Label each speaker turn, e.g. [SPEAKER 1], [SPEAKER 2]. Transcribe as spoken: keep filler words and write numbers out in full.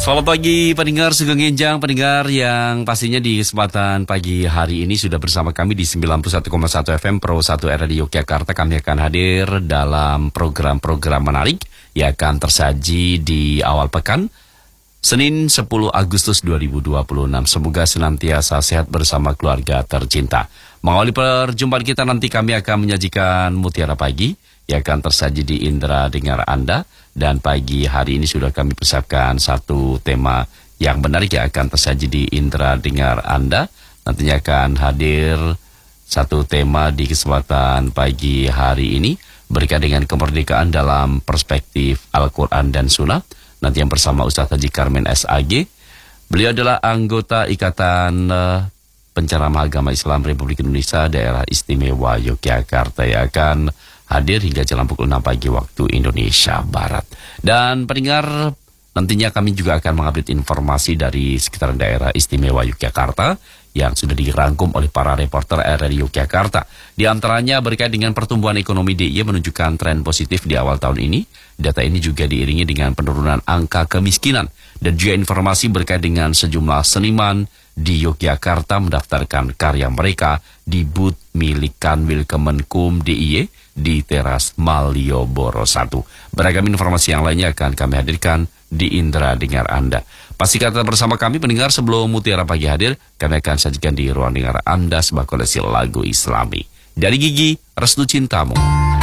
[SPEAKER 1] Selamat pagi pendengar Sugeng Enjang, pendengar yang pastinya di kesempatan pagi hari ini sudah bersama kami di sembilan puluh satu koma satu F M Pro satu R di Yogyakarta. Kami akan hadir dalam program-program menarik yang akan tersaji di awal pekan Senin sepuluh Agustus dua ribu dua puluh enam. Semoga senantiasa sehat bersama keluarga tercinta. Mengawali perjumpaan kita nanti kami akan menyajikan Mutiara Pagi yang akan tersaji di Indra Dengar Anda. Dan pagi hari ini sudah kami persiapkan satu tema yang menarik yang akan tersaji di Indra Dengar Anda. Nantinya akan hadir satu tema di kesempatan pagi hari ini berkaitan dengan kemerdekaan dalam perspektif Al-Quran dan Sunnah. Nanti yang bersama Ustaz Haji Karmen S A G. Beliau adalah anggota Ikatan Penceramah Agama Islam Republik Indonesia Daerah Istimewa Yogyakarta yang akan hadir hingga jam pukul enam pagi waktu Indonesia Barat. Dan pendengar, nantinya kami juga akan mengupdate informasi dari sekitaran daerah istimewa Yogyakarta yang sudah dirangkum oleh para reporter R R I Yogyakarta. Di antaranya berkait dengan pertumbuhan ekonomi D I Y menunjukkan tren positif di awal tahun ini. Data ini juga diiringi dengan penurunan angka kemiskinan dan juga informasi berkait dengan sejumlah seniman di Yogyakarta mendaftarkan karya mereka di booth milik Kanwil Kemenkum D I Y di teras Malioboro satu. Beragam informasi yang lainnya akan kami hadirkan di Indra Dengar Anda. Pastikan tetap bersama kami pendengar. Sebelum Mutiara Pagi hadir, kami akan sajikan di ruang dengar Anda sebuah koleksi lagu Islami. Dari Gigi, Restu Cintamu.